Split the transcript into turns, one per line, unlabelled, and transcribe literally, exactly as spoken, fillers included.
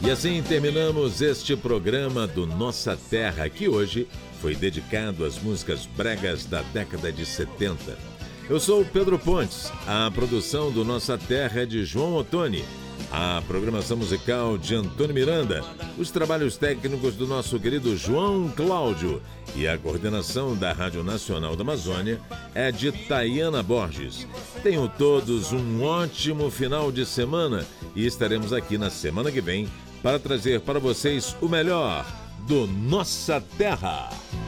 E assim terminamos este programa do Nossa Terra, que hoje foi dedicado às músicas bregas da década de setenta. Eu sou o Pedro Pontes, a produção do Nossa Terra é de João Ottoni, a programação musical de Antônio Miranda, os trabalhos técnicos do nosso querido João Cláudio e a coordenação da Rádio Nacional da Amazônia é de Tayana Borges. Tenham todos um ótimo final de semana e estaremos aqui na semana que vem para trazer para vocês o melhor do Nossa Terra.